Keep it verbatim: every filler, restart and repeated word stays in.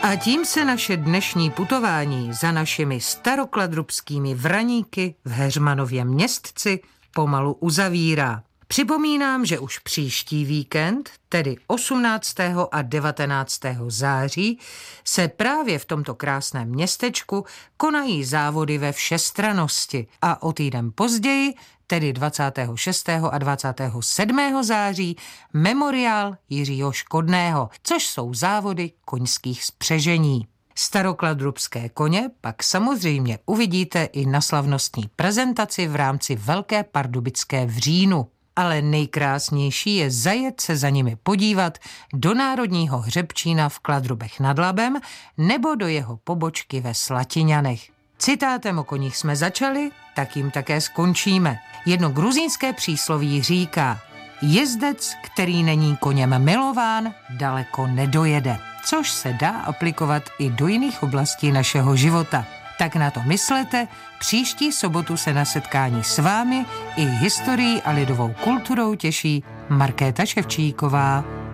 A tím se naše dnešní putování za našimi starokladrubskými vraníky v Heřmanově Městci pomalu uzavírá. Připomínám, že už příští víkend, tedy osmnáctého a devatenáctého září, se právě v tomto krásném městečku konají závody ve všestrannosti a o týden později, tedy dvacátého šestého a dvacátého sedmého září, memoriál Jiřího Škodného, což jsou závody koňských spřežení. Starokladrubské koně pak samozřejmě uvidíte i na slavnostní prezentaci v rámci Velké pardubické v říjnu. Ale nejkrásnější je zajet se za nimi podívat do Národního hřebčína v Kladrubech nad Labem nebo do jeho pobočky ve Slatiňanech. Citátem o koních jsme začali, tak jim také skončíme. Jedno gruzínské přísloví říká: jezdec, který není koněm milován, daleko nedojede, což se dá aplikovat i do jiných oblastí našeho života. Tak na to myslete, příští sobotu se na setkání s vámi i historií a lidovou kulturou těší Markéta Ševčíková.